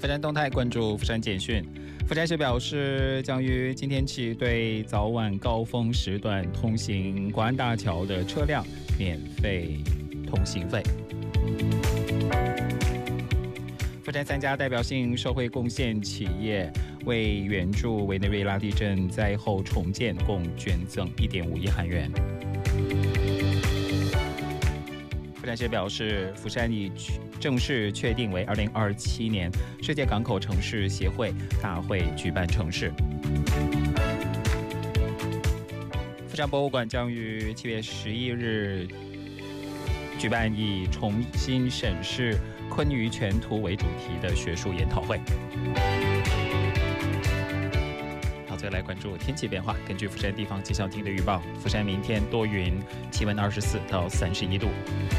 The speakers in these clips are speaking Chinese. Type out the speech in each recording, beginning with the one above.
釜山动态关注釜山简讯。釜山市表示，将于今天起对早晚高峰时段通行国安大桥的车辆免费通行费。釜山3家代表性社会贡献企业为援助委内瑞拉地震灾后重建，共捐赠1.5亿韩元。釜山市表示，釜山已正式确定为2027年世界港口城市协会大会举办城市。釜山博物馆将于7月11日举办以重新审视昆鱼全图为主题的学术研讨会。好，再来关注天气变化。根据釜山地方气象厅的预报，釜山明天多云，气温24到31度。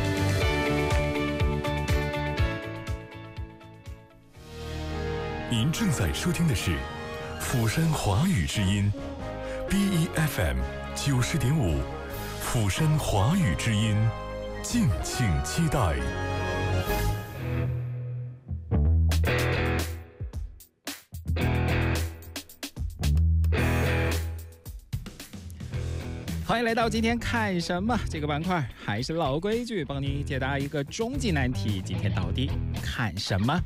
您正在收听的是釜山华语之音 BEFM 90.5，釜山华语之音，敬请期待。 欢迎来到今天看什么这个板块，还是老规矩，帮你解答一个终极难题。今天到底看什么？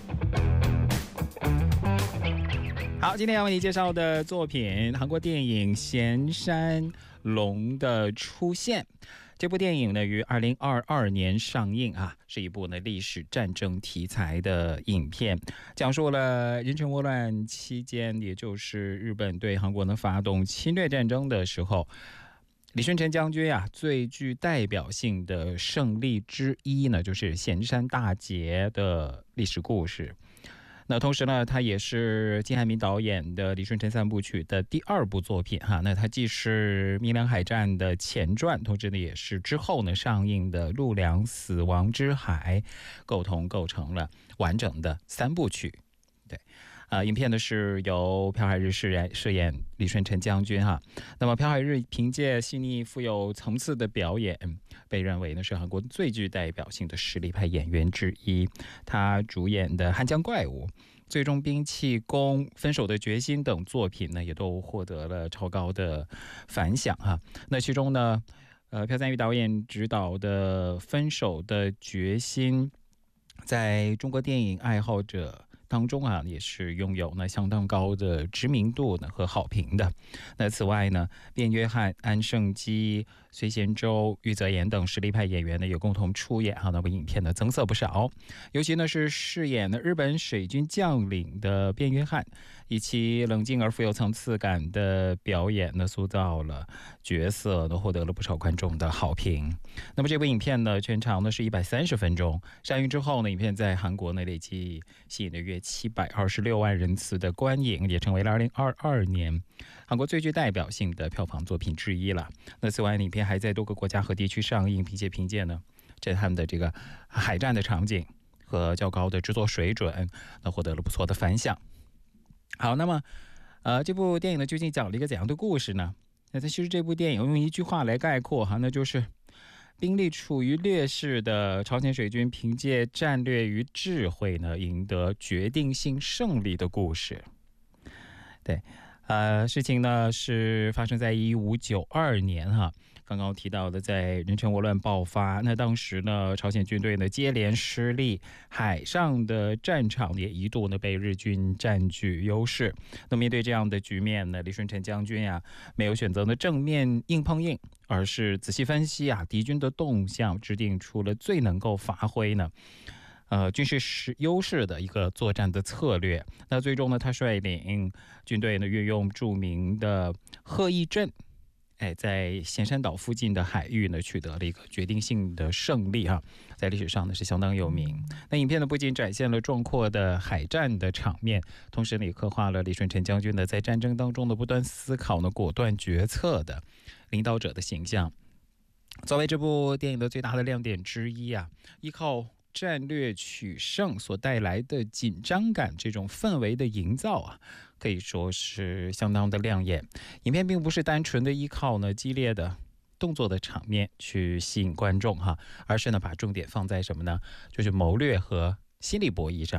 好，今天要为你介绍的作品，韩国电影《咸山龙的出现》。这部电影呢，于2022年上映啊，是一部呢历史战争题材的影片，讲述了仁川倭乱期间，也就是日本对韩国呢发动侵略战争的时候，李舜臣将军啊最具代表性的胜利之一呢，就是咸山大捷的历史故事。那同时呢，它也是金汉民导演的李舜臣3部曲的第2部作品哈。那它既是明良海战的前传，同时呢也是之后呢上映的陆良死亡之海，构成了完整的3部曲。对。影片呢是由朴海日饰演李舜臣将军哈。那么朴海日凭借细腻富有层次的表演，被认为呢是韩国最具代表性的实力派演员之一。他主演的《汉江怪物》、《最终兵器宫》、《分手的决心》等作品呢，也都获得了超高的反响哈。那其中呢，朴赞郁导演执导的《分手的决心》，在中国电影爱好者当中啊，也是拥有呢相当高的知名度呢和好评的。那此外呢，卞约翰、安胜基、崔贤周、玉泽演等实力派演员呢有共同出演哈，那部影片呢增色不少。尤其呢是饰演了日本水军将领的卞约翰，以其冷静而富有层次感的表演呢，塑造了角色呢，获得了不少观众的好评。那么这部影片呢，全长呢是130分钟，上映之后呢，影片在韩国呢累计吸引了约726万人次的观影，也成为了2022年韩国最具代表性的票房作品之一了。那此外，影片还在多个国家和地区上映，并且凭借呢震撼的这个海战的场景和较高的制作水准，那获得了不错的反响。好，那么这部电影呢究竟讲了一个怎样的故事呢？那其实这部电影用一句话来概括哈，那就是兵力处于劣势的朝鲜水军凭借战略与智慧呢，赢得决定性胜利的故事。对，事情呢是发生在1592年哈。刚刚提到的，在仁川倭乱爆发，那当时呢，朝鲜军队呢接连失利，海上的战场也一度呢被日军占据优势。那面对这样的局面呢，李舜臣将军呀，没有选择呢正面硬碰硬，而是仔细分析啊敌军的动向，制定出了最能够发挥呢军事优势的一个作战的策略。那最终呢，他率领军队呢运用著名的鹤翼阵，在咸山岛附近的海域呢取得了一个决定性的胜利哈，在历史上呢是相当有名。那影片呢不仅展现了壮阔的海战的场面，同时呢也刻画了李舜臣将军呢在战争当中的不断思考呢果断决策的领导者的形象。作为这部电影的最大的亮点之一啊，依靠战略取胜所带来的紧张感，这种氛围的营造啊，可以说是相当的亮眼。影片并不是单纯的依靠呢激烈的动作的场面去吸引观众哈，而是呢把重点放在什么呢？就是谋略和心理博弈上。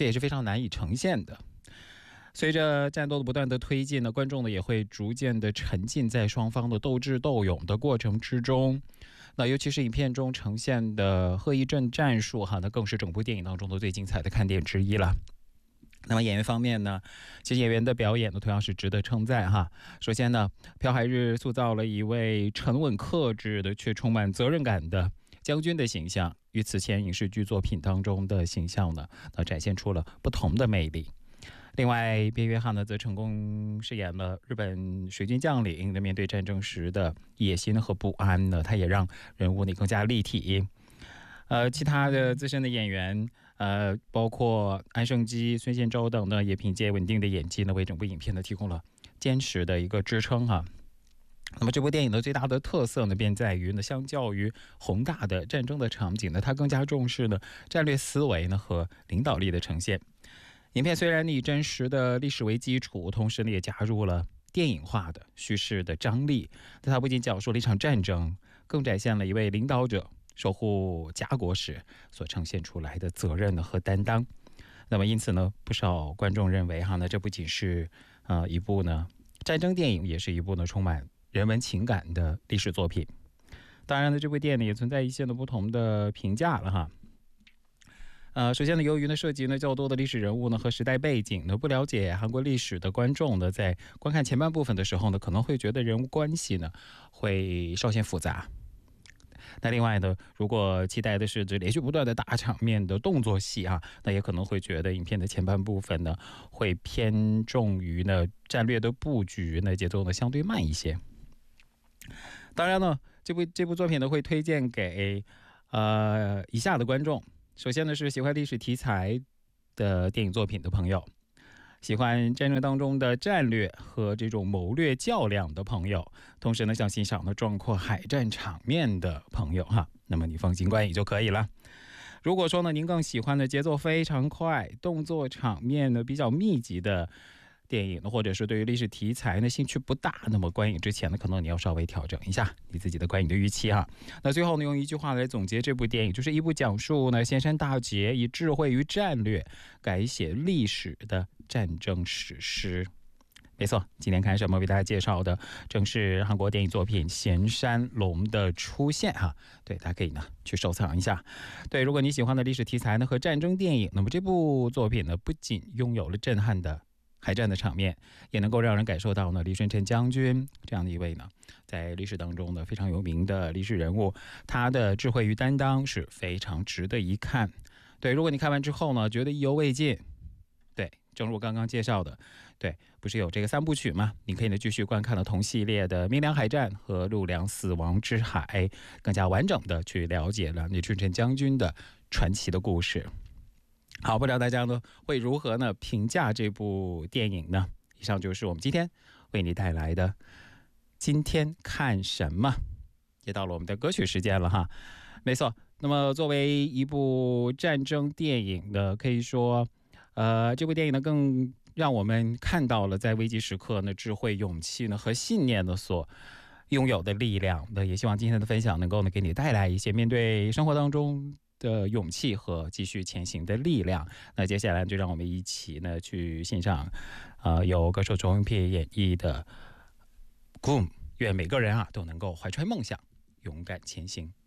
这也是非常难以呈现的。随着战斗的不断的推进呢，观众呢也会逐渐的沉浸在双方的斗智斗勇的过程之中。那尤其是影片中呈现的鹤翼阵战术那更是整部电影当中的最精彩的看点之一了。那么演员方面呢，其实演员的表演呢同样是值得称赞首先呢，朴海日塑造了一位沉稳克制的却充满责任感的将军的形象，与此前影视剧作品当中的形象呢，展现出了不同的魅力。另外，边约翰呢则成功饰演了日本水军将领面对战争时的野心和不安呢，他也让人物更加立体。其他的资深的演员，包括安胜基、孙宪洲等呢，也凭借稳定的演技呢，为整部影片呢提供了坚实的一个支撑那么这部电影的最大的特色呢，便在于呢，相较于宏大的战争的场景呢，它更加重视呢战略思维呢和领导力的呈现。影片虽然以真实的历史为基础，同时呢也加入了电影化的叙事的张力。它不仅讲述了一场战争，更展现了一位领导者守护家国时所呈现出来的责任和担当。那么因此呢，不少观众认为那这不仅是一部呢战争电影，也是一部呢充满人文情感的历史作品。当然呢，这部电影也存在一些不同的评价了首先呢，由于呢涉及呢较多的历史人物呢和时代背景呢，不了解韩国历史的观众呢，在观看前半部分的时候呢，可能会觉得人物关系呢会稍显复杂。那另外呢，如果期待的是连续不断的大场面的动作戏那也可能会觉得影片的前半部分呢会偏重于呢战略的布局呢，节奏呢相对慢一些。当然呢，这部作品呢会推荐给以下的观众。首先呢，是喜欢历史题材的电影作品的朋友，喜欢战争当中的战略和这种谋略较量的朋友，同时呢，想欣赏壮阔海战场面的朋友那么你放心观影就可以了。如果说呢，您更喜欢的节奏非常快、动作场面呢比较密集的电影呢，或者是对于历史题材呢兴趣不大，那么观影之前呢，可能你要稍微调整一下你自己的观影的预期那最后呢，用一句话来总结这部电影，就是一部讲述呢先山大捷以智慧与战略改写历史的战争史诗。没错，今天看什么为大家介绍的正是韩国电影作品《咸山龙的出现》对，大家可以呢去收藏一下。对，如果你喜欢的历史题材呢和战争电影，那么这部作品呢不仅拥有了震撼的海战的场面，也能够让人感受到呢李舜臣将军这样的一位呢在历史当中呢非常有名的历史人物，他的智慧与担当是非常值得一看。对，如果你看完之后呢觉得意犹未尽，对，正如我刚刚介绍的，对，不是有这个3部曲吗？你可以呢继续观看了同系列的明良海战和陆良死亡之海，更加完整的去了解了李舜臣将军的传奇的故事。好，不知道大家呢会如何呢评价这部电影呢？以上就是我们今天为你带来的今天看什么，也到了我们的歌曲时间了没错，那么作为一部战争电影呢，可以说这部电影呢更让我们看到了在危急时刻呢智慧、勇气呢和信念呢所拥有的力量。也希望今天的分享能够呢给你带来一些面对生活当中的勇气和继续前行的力量。那接下来就让我们一起呢去欣赏由歌手周永平演绎的 Gloom， 愿每个人都能够怀揣梦想，勇敢前行。